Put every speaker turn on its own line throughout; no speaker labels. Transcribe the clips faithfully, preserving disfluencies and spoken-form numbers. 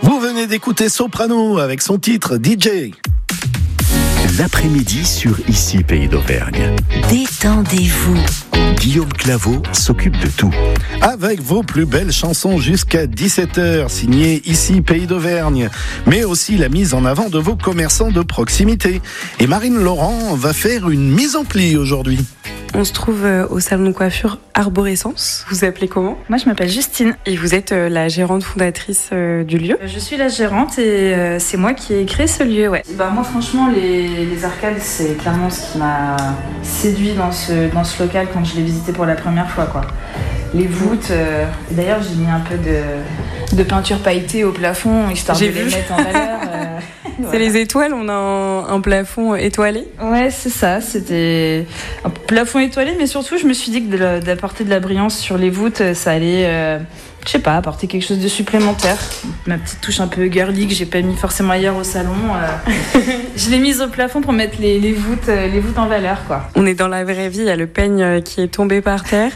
Vous venez d'écouter Soprano avec son titre D J.
L'après-midi sur Ici Pays d'Auvergne.
Détendez-vous.
Guillaume Claveau s'occupe de tout.
Avec vos plus belles chansons jusqu'à dix-sept heures, signées Ici Pays d'Auvergne. Mais aussi la mise en avant de vos commerçants de proximité. Et Marine Laurent va faire une mise en pli aujourd'hui.
On se trouve au salon de coiffure Arborescence. Vous vous appelez comment ?
Moi, je m'appelle Justine.
Et vous êtes la gérante fondatrice du lieu ?
Je suis la gérante et c'est moi qui ai créé ce lieu, ouais. Bah, moi, franchement, les, les arcades, c'est clairement ce qui m'a séduit dans ce, dans ce local quand je l'ai visité pour la première fois, quoi. Les voûtes, euh, d'ailleurs, j'ai mis un peu de, de peinture pailletée au plafond, histoire
j'ai
de
vu.
les mettre en valeur. Euh,
c'est
voilà.
les étoiles, on a un, un plafond étoilé.
Ouais, c'est ça, c'était un plafond étoilé, mais surtout, je me suis dit que de, d'apporter de la brillance sur les voûtes, ça allait, euh, je sais pas, apporter quelque chose de supplémentaire. Ma petite touche un peu girly que j'ai pas mis forcément ailleurs au salon, euh, je l'ai mise au plafond pour mettre les, les, voûtes, les voûtes en valeur, quoi.
On est dans la vraie vie, il y a le peigne qui est tombé par terre.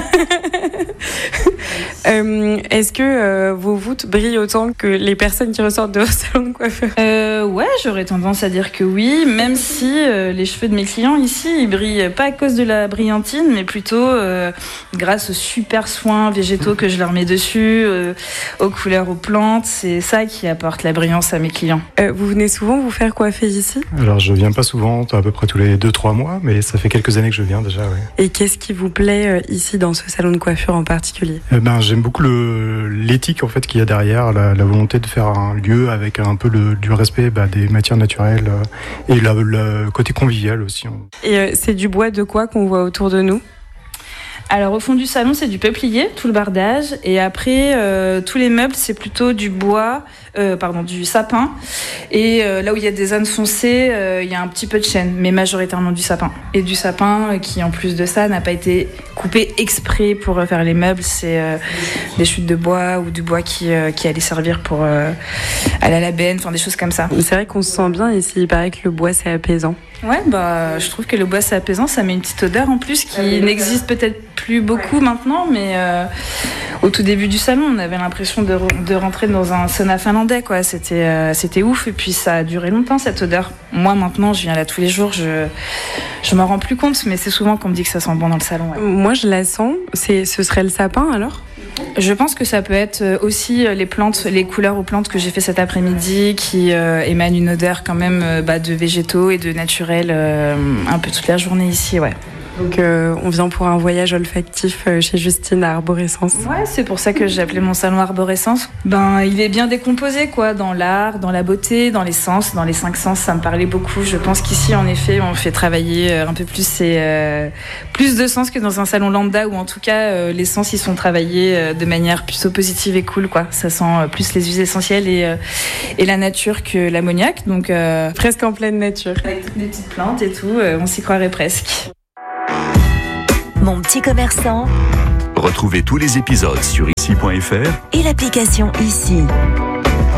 euh, est-ce que euh, vos voûtes brillent autant que les personnes qui ressortent de vos salons de coiffure ?
euh, Ouais, j'aurais tendance à dire que oui, même si euh, les cheveux de mes clients ici, ils brillent pas à cause de la brillantine, mais plutôt euh, grâce aux super soins végétaux que je leur mets dessus, euh, aux couleurs, aux plantes. C'est ça qui apporte la brillance à mes clients.
Euh, vous venez souvent vous faire coiffer ici ?
Alors je viens pas souvent, à peu près tous les deux trois mois, mais ça fait quelques années que je viens déjà, ouais.
Et qu'est-ce qui vous plaît euh, ici dans ce salon de coiffure en particulier ?
Eh ben, j'aime beaucoup le, l'éthique en fait qu'il y a derrière, la, la volonté de faire un lieu avec un peu le, du respect bah, des matières naturelles euh, et la, le côté convivial aussi.
Et euh, c'est du bois de quoi qu'on voit autour de nous ?
Alors au fond du salon, c'est du peuplier, tout le bardage, et après euh, tous les meubles, c'est plutôt du bois, euh, pardon, du sapin. Et euh, là où il y a des ânes foncés, euh, il y a un petit peu de chêne, mais majoritairement du sapin. Et du sapin euh, qui, en plus de ça, n'a pas été coupé exprès pour refaire les meubles. C'est euh, des chutes de bois ou du bois qui euh, qui allait servir pour euh, aller à la benne, enfin des choses comme ça.
C'est vrai qu'on se sent bien ici. Il paraît que le bois c'est apaisant.
Ouais, bah je trouve que le bois c'est apaisant, ça met une petite odeur en plus qui oui, n'existe peut-être plus beaucoup maintenant, mais euh, au tout début du salon, on avait l'impression de, re- de rentrer dans un sauna finlandais, quoi. C'était, euh, c'était ouf, et puis ça a duré longtemps cette odeur. Moi maintenant, je viens là tous les jours, je je m'en rends plus compte, mais c'est souvent qu'on me dit que ça sent bon dans le salon. Ouais.
Moi, je la sens. C'est, ce serait le sapin alors ?
Je pense que ça peut être aussi les plantes, les couleurs aux plantes que j'ai fait cet après-midi qui euh, émanent une odeur quand même euh, bah, de végétaux et de naturel euh, un peu toute la journée ici, ouais.
Donc euh, on vient pour un voyage olfactif chez Justine à Arborescence.
Ouais, c'est pour ça que j'ai appelé mon salon Arborescence. Ben, il est bien décomposé, quoi, dans l'art, dans la beauté, dans les sens, dans les cinq sens, ça me parlait beaucoup. Je pense qu'ici, en effet, on fait travailler un peu plus ces, euh, plus de sens que dans un salon lambda, où en tout cas, euh, les sens, ils sont travaillés euh, de manière plutôt positive et cool, quoi. Ça sent euh, plus les huiles essentielles et, euh, et la nature que l'ammoniac, donc... Euh,
presque en pleine nature.
Avec toutes les petites plantes et tout, euh, on s'y croirait presque.
Mon petit commerçant.
Retrouvez tous les épisodes sur ici point f r
et l'application Ici.